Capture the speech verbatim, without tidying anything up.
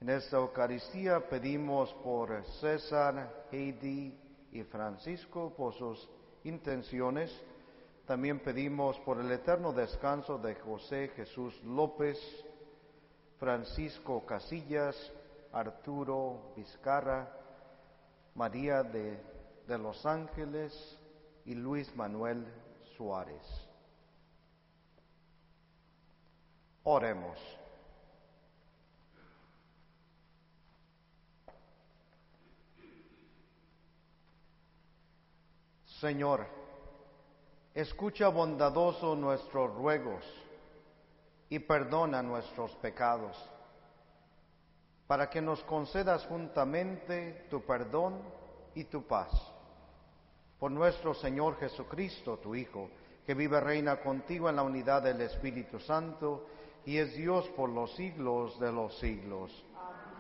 En esta Eucaristía pedimos por César, Heidi y Francisco, por sus intenciones. También pedimos por el eterno descanso de José Jesús López, Francisco Casillas, Arturo Vizcarra, María de, de los Ángeles y Luis Manuel Suárez. Oremos. Señor, escucha bondadoso nuestros ruegos y perdona nuestros pecados, para que nos concedas juntamente tu perdón y tu paz. Por nuestro Señor Jesucristo, tu Hijo, que vive y reina contigo en la unidad del Espíritu Santo, y es Dios por los siglos de los siglos. Amén.